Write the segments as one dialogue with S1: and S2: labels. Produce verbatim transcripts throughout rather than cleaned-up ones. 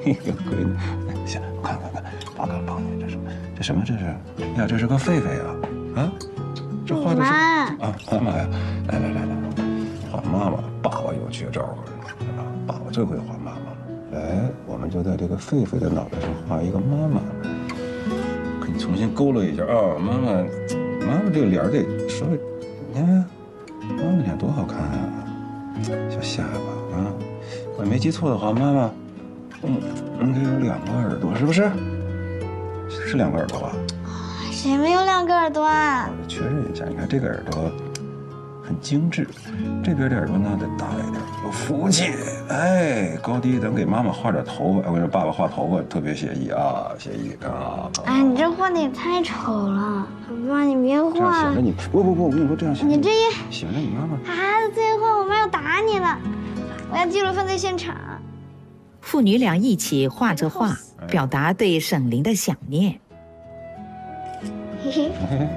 S1: 一个闺女。行，看看看，爸看帮你，这是这什么？这是呀，这是个狒狒啊啊！这画的是啊，妈妈呀，来来来来，画妈妈，爸爸有绝招啊！爸爸最会画妈妈了。来，我们就在这个狒狒的脑袋上画一个妈妈，给你重新勾勒一下啊，妈妈，妈妈这个脸得稍微，你看，妈妈脸多好看啊，小下巴啊，我没记错的话，妈妈，嗯，应该有两个耳朵，是不是？是两个耳朵吧？
S2: 谁没有两个耳朵啊？
S1: 我确认一下，你看这个耳朵很精致，这边的耳朵呢得大一点，有福气。哎，高低咱给妈妈画点头发，我跟你说，爸爸画头发特别写意啊，写意啊。
S2: 哎，你这画的也太丑了，爸，你别
S1: 这样
S2: 画。
S1: 显得你不不不，我跟你说这样显得
S2: 你这一
S1: 显得你妈妈。
S2: 孩子再画，我妈要打你了，我要记录犯罪现场。
S3: 父女俩一起画着画，表达对沈凌的想念。
S2: 嘿嘿，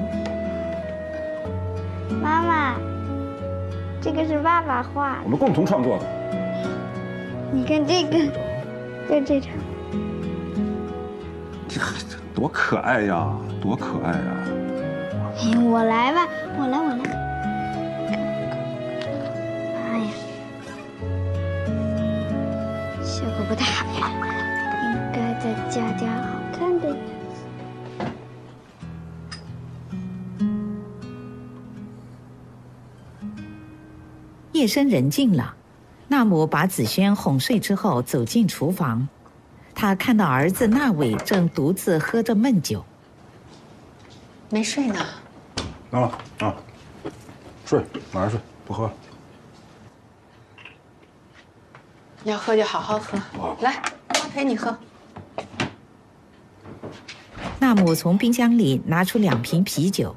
S2: 妈妈，这个是爸爸画的，
S1: 我们共同创作的。
S2: 你看这个，就这张。
S1: 这多可爱呀，多可爱呀！
S2: 哎，我来吧，我来，我来。哎呀，效果不太好呀，应该再加点好看的颜色。
S3: 夜深人静了，纳姆把子轩哄睡之后走进厨房，他看到儿子纳伟正独自喝着闷酒。
S4: 没睡呢。
S1: 拿了啊，睡，马上睡，不喝了。
S4: 要喝就好好喝，来，妈陪你喝。
S3: 纳姆从冰箱里拿出两瓶啤酒。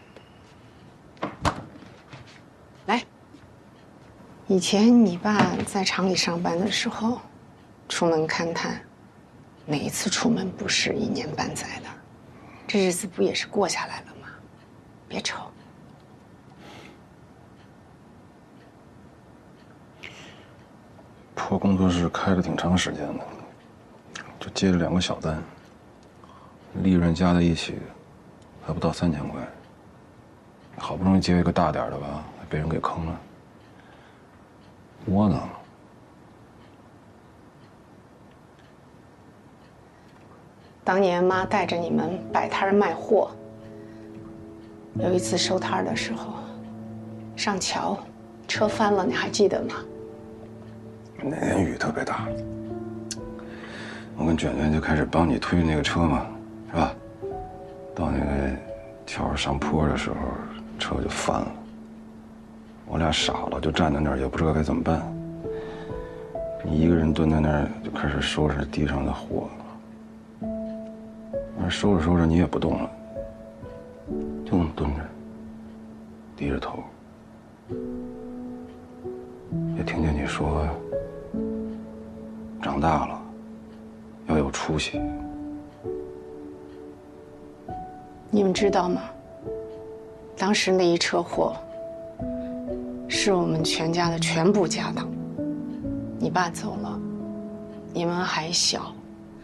S4: 来，以前你爸在厂里上班的时候，出门勘探，哪一次出门不是一年半载的？这日子不也是过下来了吗？别愁。
S1: 破工作室开了挺长时间的，就接了两个小单，利润加在一起还不到三千块。好不容易接一个大点的吧，还被人给坑了，窝囊。
S4: 当年妈带着你们摆摊卖货，有一次收摊的时候，上桥，车翻了，你还记得吗？
S1: 那天雨特别大，我跟卷卷就开始帮你推那个车嘛，是吧？到那个桥上坡的时候，车就翻了，我俩傻了，就站在那儿，也不知道该怎么办。你一个人蹲在那儿，就开始收拾地上的货。而收着收着，你也不动了，就那么蹲着，低着头，也听见你说，长大了要有出息。
S4: 你们知道吗？当时那一车货，是我们全家的全部家当。你爸走了，你们还小，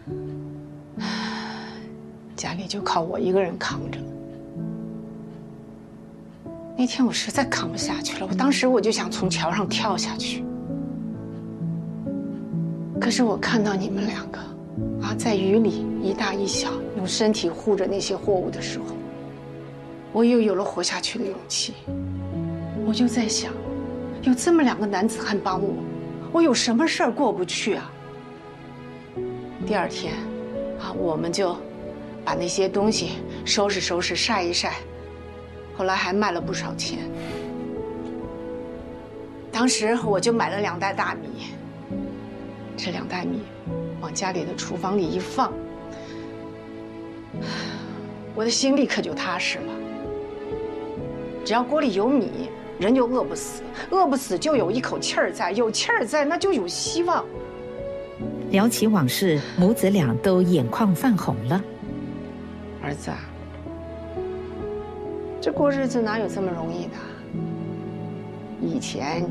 S4: 家里就靠我一个人扛着。那天我实在扛不下去了，我当时我就想从桥上跳下去。可是我看到你们两个，啊，在雨里一大一小，用身体护着那些货物的时候，我又有了活下去的勇气。我就在想，有这么两个男子汉帮我，我有什么事儿过不去啊？第二天，啊，我们就把那些东西收拾收拾，晒一晒，后来还卖了不少钱。当时我就买了两袋大米，这两袋米往家里的厨房里一放，我的心里可就踏实了。只要锅里有米，人就饿不死，饿不死就有一口气儿在，有气儿在，那就有希望。
S3: 聊起往事，母子俩都眼眶泛红了。
S4: 儿子啊，这过日子哪有这么容易的？以前